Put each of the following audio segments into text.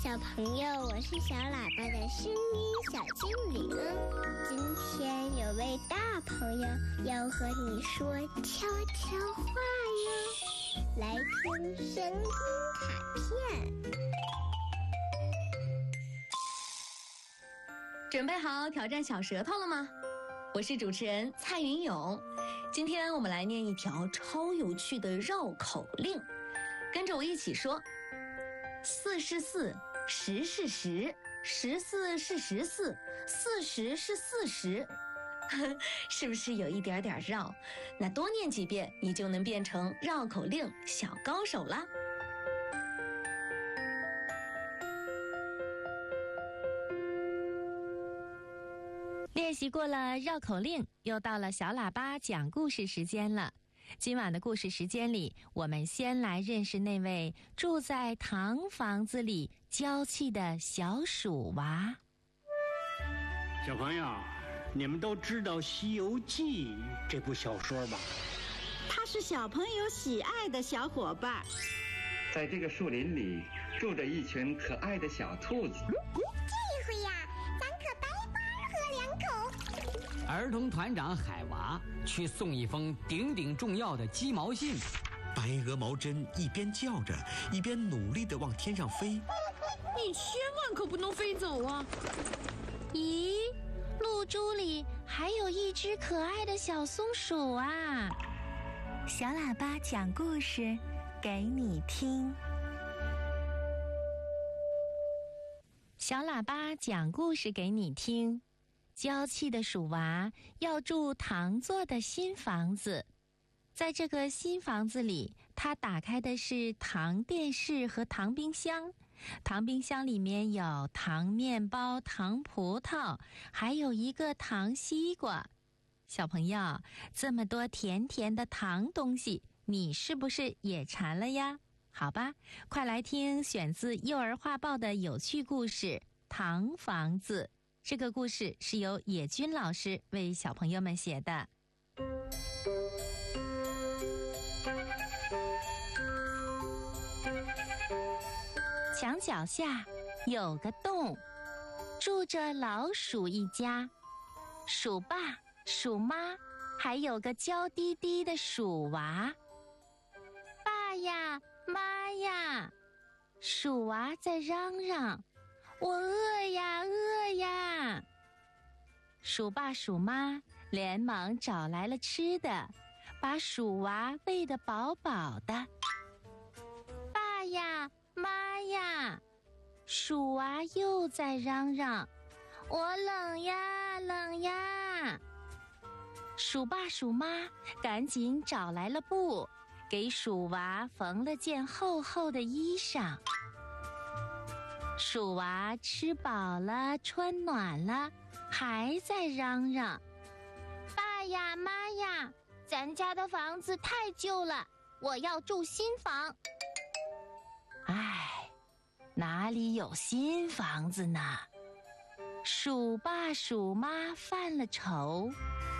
小朋友，我是小喇叭的声音小精灵。今天有位大朋友要和你说悄悄话哟，来听声音卡片。 准备好挑战小舌头了吗？我是主持人蔡云勇，今天我们来念一条超有趣的绕口令，跟着我一起说：4是4，10是10，14是14，40是40，是不是有一点点绕？那多念几遍，你就能变成绕口令小高手啦。 练习过了绕口令，又到了小喇叭讲故事时间了。今晚的故事时间里，我们先来认识那位住在糖房子里娇气的小鼠娃。 小朋友，你们都知道《西游记》这部小说吧？ 它是小朋友喜爱的小伙伴。 在这个树林里住着一群可爱的小兔子。 这回呀，咱可白喝两口。 儿童团长海娃去送一封顶顶重要的鸡毛信。 白鹅毛针一边叫着，一边努力地往天上飞。 你千万可不能飞走啊！ 咦，露珠里还有一只可爱的小松鼠啊！ 小喇叭讲故事给你听。 小喇叭讲故事给你听。娇气的鼠娃要住糖做的新房子，在这个新房子里，他打开的是糖电视和糖冰箱。糖冰箱里面有糖面包、糖葡萄，还有一个糖西瓜。小朋友，这么多甜甜的糖东西，你是不是也馋了呀？好吧，快来听选自《幼儿画报》的有趣故事《糖房子》。这个故事是由野军老师为小朋友们写的。墙脚下有个洞，住着老鼠一家，鼠爸、鼠妈，还有个娇滴滴的鼠娃。爸呀，妈呀，鼠娃在嚷嚷，我饿呀，饿呀！鼠爸鼠妈连忙找来了吃的，把鼠娃喂得饱饱的。爸呀，妈呀！鼠娃又在嚷嚷，我冷呀，冷呀！鼠爸鼠妈赶紧找来了布，给鼠娃缝了件厚厚的衣裳。鼠娃吃饱了，穿暖了，还在嚷嚷，爸呀，妈呀，咱家的房子太旧了，我要住新房。唉，哪里有新房子呢？鼠爸鼠妈犯了愁。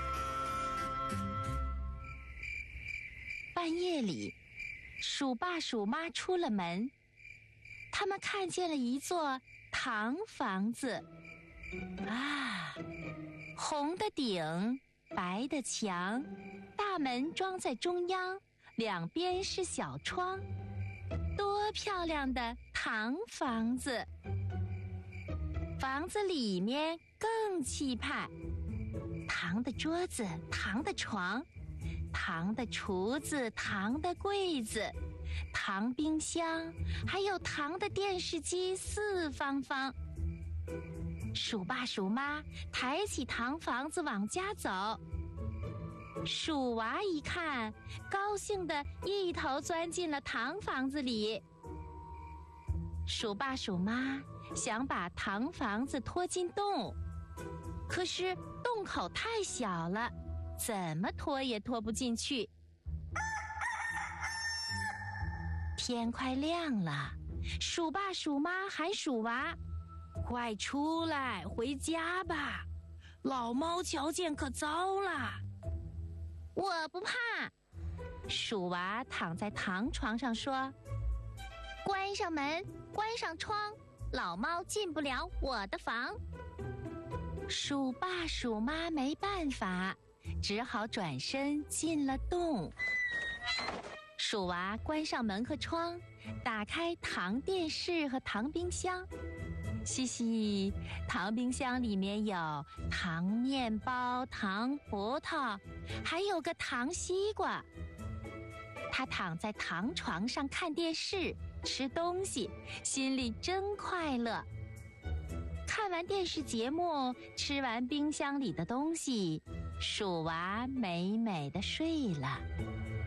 半夜里，鼠爸鼠妈出了门，他们看见了一座糖房子。啊，红的顶，白的墙，大门装在中央，两边是小窗，多漂亮的糖房子！房子里面更气派，糖的桌子，糖的床，糖的厨子，糖的柜子，糖冰箱，还有糖的电视机，四方方。鼠爸鼠妈抬起糖房子往家走，鼠娃一看，高兴地一头钻进了糖房子里。鼠爸鼠妈想把糖房子拖进洞，可是洞口太小了，怎么拖也拖不进去。天快亮了，鼠爸鼠妈喊鼠娃，快出来，回家吧，老猫瞧见可糟了。我不怕，鼠娃躺在糖床上说，关上门，关上窗， 老猫进不了我的房。鼠爸鼠妈没办法，只好转身进了洞。鼠娃关上门和窗，打开糖电视和糖冰箱。嘻嘻，糖冰箱里面有糖面包、糖葡萄，还有个糖西瓜。他躺在糖床上看电视，吃东西，心里真快乐。看完电视节目，吃完冰箱里的东西，鼠娃美美地睡了。